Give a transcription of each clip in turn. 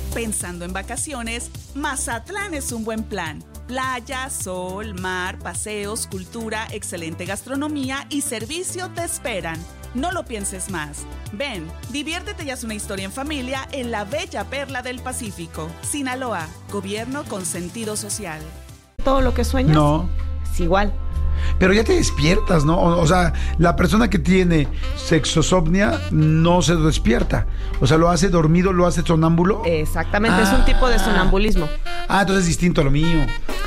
Pensando en vacaciones, Mazatlán es un buen plan. Playa, sol, mar, paseos, cultura, excelente gastronomía y servicio te esperan. No lo pienses más. Ven, diviértete y haz una historia en familia en la bella perla del Pacífico. Sinaloa, gobierno con sentido social. ¿Todo lo que sueñas? No. Es igual. Pero ya te despiertas, ¿no? O sea, la persona que tiene sexosomnia no se despierta. O sea, lo hace dormido, lo hace sonámbulo. Exactamente, es un tipo de sonambulismo. Entonces es distinto a lo mío.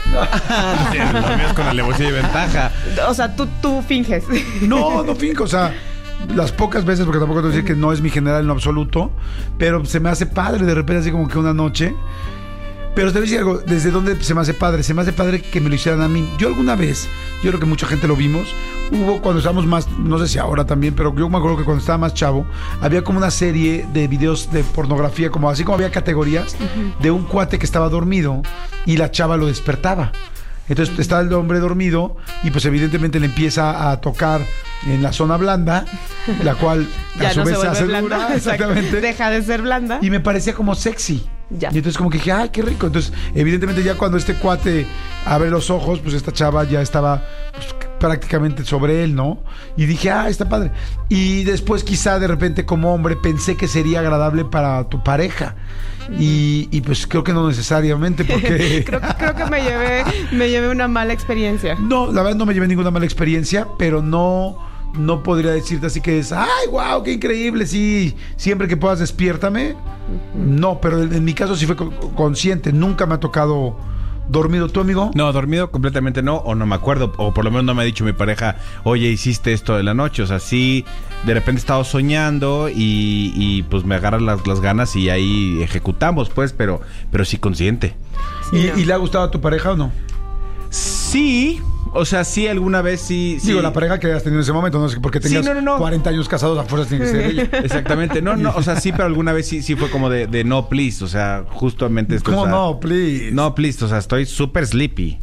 Sí, lo mío es con alevosía y ventaja. O sea, tú finges. No finco, o sea, las pocas veces, porque tampoco te voy a decir que no es mi general en lo absoluto, pero se me hace padre de repente, así como que una noche. Pero te voy a decir algo, ¿desde dónde se me hace padre? Se me hace padre que me lo hicieran a mí. Yo alguna vez, yo creo que mucha gente lo vimos, hubo cuando estábamos más, no sé si ahora también, pero yo me acuerdo que cuando estaba más chavo, había como una serie de videos de pornografía, como así como había categorías, de un cuate que estaba dormido y la chava lo despertaba. Entonces está el hombre dormido y pues evidentemente le empieza a tocar en la zona blanda, la cual ya a su no vez se se hace vuelve blanda. dura, exactamente. Deja de ser blanda. Y me parecía como sexy. Ya. Y entonces como que dije, ay, qué rico. Entonces, evidentemente ya cuando este cuate abre los ojos, pues esta chava ya estaba pues, prácticamente sobre él, ¿no? Y dije, está padre. Y después quizá de repente como hombre pensé que sería agradable para tu pareja. Y pues creo que no necesariamente porque... creo que me llevé una mala experiencia. No, la verdad no me llevé ninguna mala experiencia, pero no podría decirte así que es, ay, wow, qué increíble, sí, siempre que puedas despiértame. No, pero en mi caso sí fue consciente, nunca me ha tocado dormido. ¿Tú, amigo? No, dormido completamente no, o no me acuerdo, o por lo menos no me ha dicho mi pareja, oye, hiciste esto de la noche. O sea, sí, de repente he estado soñando y pues me agarran las ganas y ahí ejecutamos, pues, pero sí consciente. Sí, ¿Y le ha gustado a tu pareja o no? Sí, o sea, sí, alguna vez sí. Digo, la pareja que hayas tenido en ese momento, no sé, porque tenías 40 años casados, a fuerzas tiene que ser ella. Exactamente, no, o sea, sí, pero alguna vez sí fue como de no, please, o sea, justamente esto. ¿Cómo o sea, no, please? No, please, o sea, estoy súper sleepy.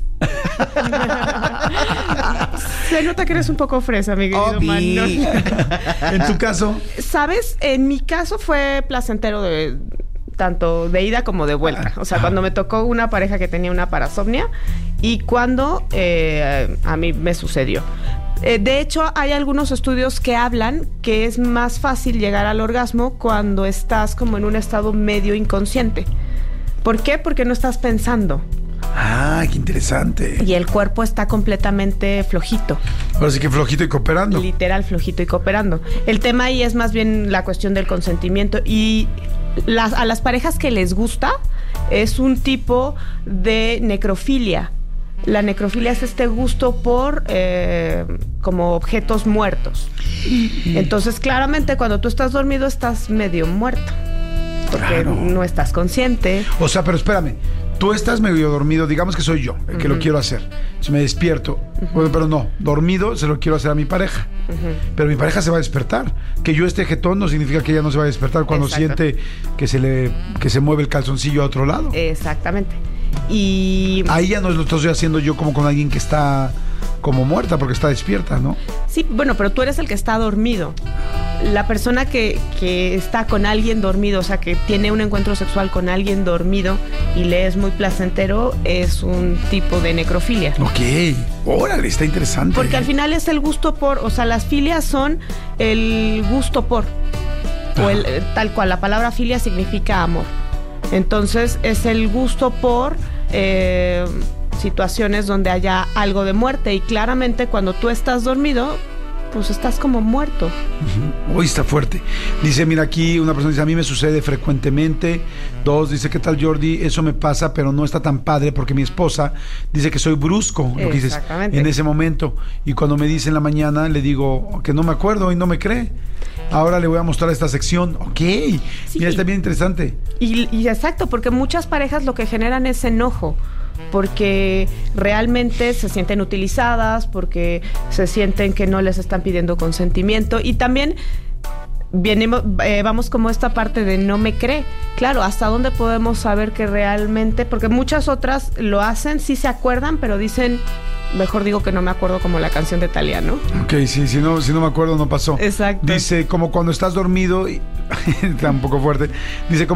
Se nota que eres un poco fresa, mi querido Manuel. ¿En tu caso? ¿Sabes? En mi caso fue placentero tanto de ida como de vuelta. O sea, cuando me tocó una pareja que tenía una parasomnia y cuando a mí me sucedió. De hecho, hay algunos estudios que hablan que es más fácil llegar al orgasmo cuando estás como en un estado medio inconsciente. ¿Por qué? Porque no estás pensando. Qué interesante. Y el cuerpo está completamente flojito. Ahora sí que flojito y cooperando. Literal, flojito y cooperando. El tema ahí es más bien la cuestión del consentimiento. Y a las parejas que les gusta es un tipo de necrofilia. La necrofilia es este gusto por como objetos muertos. Entonces, claramente, cuando tú estás dormido, estás medio muerto. Porque no estás consciente. O sea, pero espérame. Tú estás medio dormido, digamos que soy yo el que lo quiero hacer. Si me despierto, bueno, pero no, dormido se lo quiero hacer a mi pareja. Pero mi pareja se va a despertar. Que yo esté jetón no significa que ella no se va a despertar cuando siente que se mueve el calzoncillo a otro lado. Exactamente. Y ahí ya no lo estoy haciendo yo como con alguien que está como muerta porque está despierta, ¿no? Sí, bueno, pero tú eres el que está dormido. La persona que está con alguien dormido, o sea, que tiene un encuentro sexual con alguien dormido y le es muy placentero, es un tipo de necrofilia. Ok, órale, está interesante. Porque al final es el gusto por, o sea, las filias son el gusto por, o tal cual, la palabra filia significa amor. Entonces es el gusto por situaciones donde haya algo de muerte y claramente cuando tú estás dormido, pues estás como muerto. Uy, está fuerte. Dice, mira, aquí una persona dice, a mí me sucede frecuentemente. Dos, dice, ¿qué tal, Jordi? Eso me pasa, pero no está tan padre porque mi esposa dice que soy brusco, lo que dices, en ese momento. Y cuando me dice en la mañana, le digo que no me acuerdo y no me cree. Ahora le voy a mostrar esta sección. Ok, sí. Mira, está bien interesante. Y exacto, porque muchas parejas lo que generan es enojo. Porque realmente se sienten utilizadas, porque se sienten que no les están pidiendo consentimiento y también vamos como esta parte de no me cree. Claro, ¿hasta dónde podemos saber que realmente? Porque muchas otras lo hacen, sí se acuerdan, pero dicen, mejor digo que no me acuerdo, como la canción de Thalía, ¿no? Ok, sí, si no me acuerdo no pasó. Exacto. Dice, como cuando estás dormido, está un poco fuerte, dice, como